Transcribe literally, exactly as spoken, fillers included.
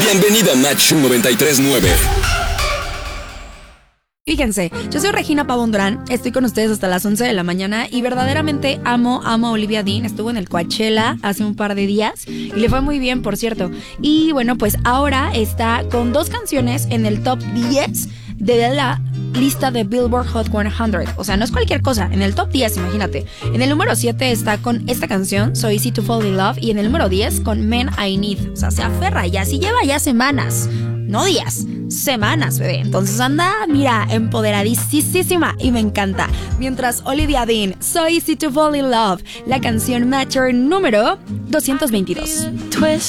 Bienvenida a Match noventa y tres punto nueve. Fíjense, yo soy Regina Pavón Durán, estoy con ustedes hasta las once de la mañana y verdaderamente amo, amo a Olivia Dean. Estuvo en el Coachella hace un par de días y le fue muy bien, por cierto. Y bueno, pues ahora está con dos canciones en el top diez de la lista de Billboard Hot cien. O sea, no es cualquier cosa, en el top diez, imagínate. En el número siete está con esta canción, So Easy to Fall in Love, y en el número diez con Men I Need. O sea, se aferra ya, si lleva ya semanas, no días, semanas, bebé. Entonces anda, mira, empoderadísima y me encanta. Mientras Olivia Dean, So Easy to Fall in Love, la canción Matter número doscientos veintidós.